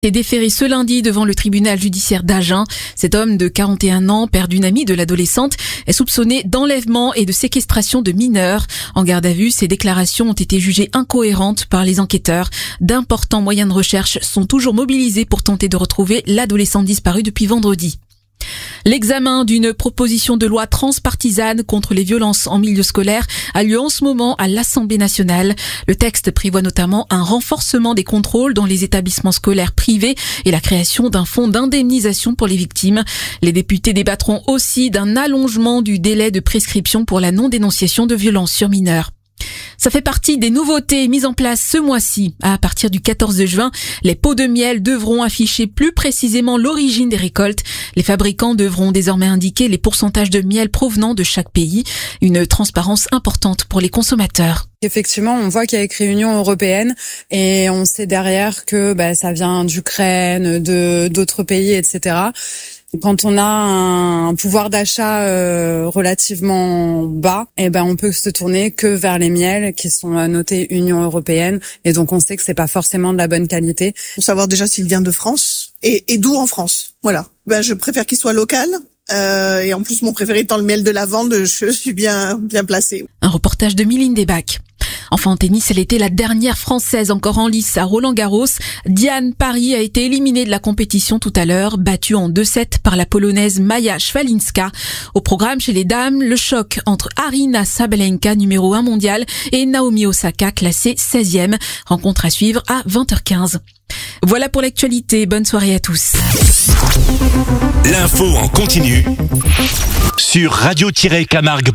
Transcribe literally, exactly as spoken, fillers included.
est déféré ce lundi devant le tribunal judiciaire d'Agen. Cet homme de quarante et un ans, père d'une amie de l'adolescente, est soupçonné d'enlèvement et de séquestration de mineurs. En garde à vue, ses déclarations ont été jugées incohérentes par les enquêteurs. D'importants moyens de recherche sont toujours mobilisés pour tenter de retrouver l'adolescente disparue depuis vendredi. L'examen d'une proposition de loi transpartisane contre les violences en milieu scolaire a lieu en ce moment à l'Assemblée nationale. Le texte prévoit notamment un renforcement des contrôles dans les établissements scolaires privés et la création d'un fonds d'indemnisation pour les victimes. Les députés débattront aussi d'un allongement du délai de prescription pour la non-dénonciation de violences sur mineurs. Ça fait partie des nouveautés mises en place ce mois-ci. À partir du quatorze juin, les pots de miel devront afficher plus précisément l'origine des récoltes. Les fabricants devront désormais indiquer les pourcentages de miel provenant de chaque pays. Une transparence importante pour les consommateurs. Effectivement, on voit qu'il y a écrit Union européenne et on sait derrière que bah, ça vient d'Ukraine, de d'autres pays, et cetera. Quand on a un pouvoir d'achat euh, relativement bas, eh ben on peut se tourner que vers les miels qui sont notés Union européenne, et donc on sait que c'est pas forcément de la bonne qualité. Pour savoir déjà s'il vient de France et, et d'où en France. Voilà. Ben je préfère qu'il soit local. Euh, et en plus, mon préféré étant le miel de lavande, je suis bien bien placée. Un reportage de Mylène Desbacs. Enfin en tennis, elle était la dernière Française encore en lice à Roland-Garros. Diane Parry a été éliminée de la compétition tout à l'heure, battue en deux sept par la Polonaise Maja Swalinska. Au programme chez les dames, le choc entre Aryna Sabalenka, numéro un mondial, et Naomi Osaka, classée seizième. Rencontre à suivre à vingt heures quinze. Voilà pour l'actualité. Bonne soirée à tous. L'info en continu sur radio tiret camargue